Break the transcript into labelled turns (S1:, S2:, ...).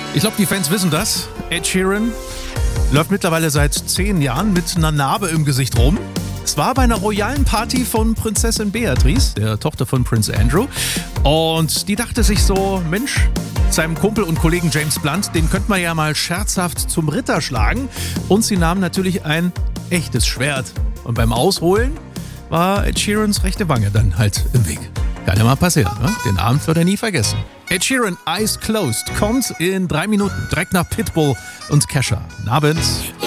S1: Ich glaube, die Fans wissen das. Ed Sheeran läuft mittlerweile seit 10 Jahren mit einer Narbe im Gesicht rum. Es war bei einer royalen Party von Prinzessin Beatrice, der Tochter von Prince Andrew. Und die dachte sich so, Mensch, seinem Kumpel und Kollegen James Blunt, den könnte man ja mal scherzhaft zum Ritter schlagen. Und sie nahmen natürlich ein echtes Schwert. Und beim Ausholen war Ed Sheerans rechte Wange dann halt im Weg. Kann ja mal passieren, ne? Den Abend wird er nie vergessen. Ed Sheeran, Eyes Closed, kommt in 3 Minuten direkt nach Pitbull und Kesha. Guten Abend.